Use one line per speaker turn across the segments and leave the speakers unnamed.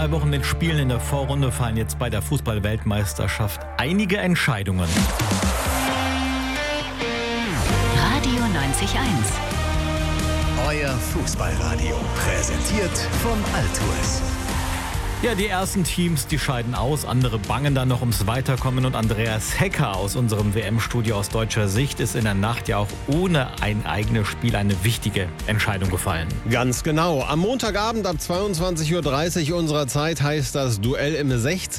2 Wochen den Spielen in der Vorrunde fallen jetzt bei der Fußball-Weltmeisterschaft einige Entscheidungen.
Radio 90.1.
Euer Fußballradio, präsentiert vom Altours.
Ja, die ersten Teams, die scheiden aus, andere bangen dann noch ums Weiterkommen und Andreas Hecker aus unserem WM-Studio aus deutscher Sicht ist in der Nacht ja auch ohne ein eigenes Spiel eine wichtige Entscheidung gefallen.
Ganz genau. Am Montagabend ab 22.30 Uhr unserer Zeit heißt das Duell im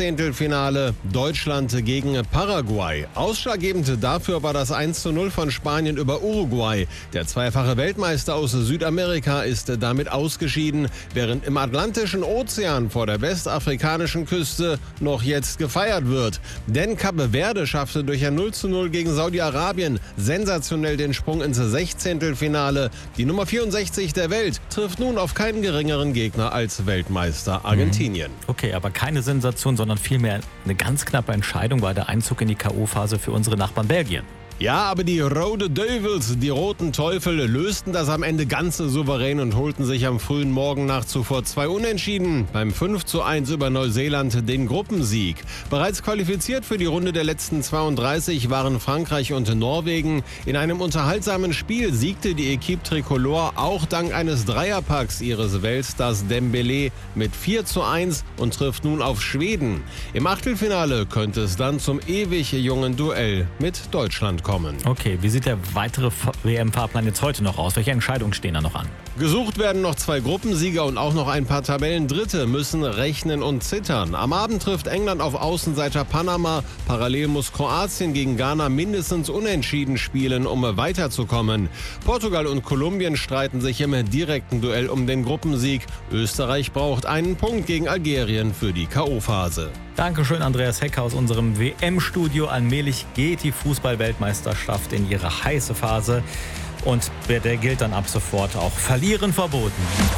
16. Deutschland gegen Paraguay. Ausschlaggebend dafür war das 1:0 von Spanien über Uruguay. Der zweifache Weltmeister aus Südamerika ist damit ausgeschieden, während im Atlantischen Ozean vor der westafrikanischen Küste noch jetzt gefeiert wird. Denn Cape Verde schaffte durch ein 0:0 gegen Saudi-Arabien sensationell den Sprung ins 16. Die Nummer 64 der Welt trifft nun auf keinen geringeren Gegner als Weltmeister Argentinien.
Okay, aber keine Sensation, sondern vielmehr eine ganz knappe Entscheidung war der Einzug in die K.O.-Phase für unsere Nachbarn Belgien.
Ja, aber die Rode Duivels, die Roten Teufel, lösten das am Ende ganz souverän und holten sich am frühen Morgen nach zuvor 2 Unentschieden beim 5:1 über Neuseeland den Gruppensieg. Bereits qualifiziert für die Runde der letzten 32 waren Frankreich und Norwegen. In einem unterhaltsamen Spiel siegte die Equipe Tricolore auch dank eines Dreierpacks ihres Weltstars Dembélé mit 4:1 und trifft nun auf Schweden. Im Achtelfinale könnte es dann zum ewig jungen Duell mit Deutschland kommen.
Okay, wie sieht der weitere WM-Fahrplan jetzt heute noch aus? Welche Entscheidungen stehen da noch an?
Gesucht werden noch 2 Gruppensieger und auch noch ein paar Tabellendritte müssen rechnen und zittern. Am Abend trifft England auf Außenseiter Panama. Parallel muss Kroatien gegen Ghana mindestens unentschieden spielen, um weiterzukommen. Portugal und Kolumbien streiten sich im direkten Duell um den Gruppensieg. Österreich braucht einen Punkt gegen Algerien für die K.O.-Phase.
Dankeschön, Andreas Hecker aus unserem WM-Studio. Allmählich geht die Fußball-Weltmeisterschaft in ihre heiße Phase. Und der gilt dann ab sofort auch Verlieren verboten.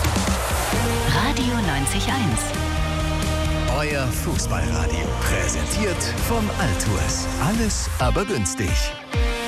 Radio 90.1.
Euer Fußballradio, präsentiert vom Altours. Alles aber günstig.